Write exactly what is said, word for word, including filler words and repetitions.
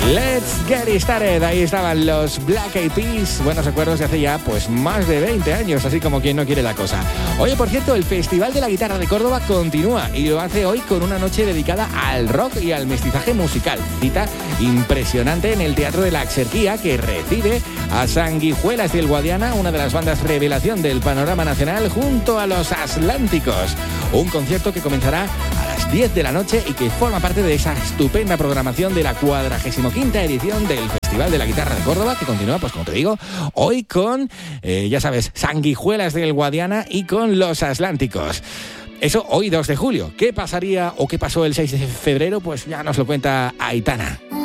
Let's get started. Ahí estaban los Black Eyed Peas. Buenos recuerdos de hace ya pues más de veinte años, así como quien no quiere la cosa. Oye, por cierto, el Festival de la Guitarra de Córdoba continúa y lo hace hoy con una noche dedicada al rock y al mestizaje musical. Cita impresionante en el Teatro de la Axarquía, que recibe a Sanguijuelas del Guadiana, una de las bandas revelación del panorama nacional, junto a los Atlánticos. Un concierto que comenzará a las diez de la noche y que forma parte de esa estupenda programación de la cuadragésima quinta edición del Festival de la Guitarra de Córdoba, que continúa, pues como te digo, hoy con, eh, ya sabes, Sanguijuelas del Guadiana y con los Atlánticos. Eso hoy dos de julio. ¿Qué pasaría o qué pasó el seis de febrero? Pues ya nos lo cuenta Aitana.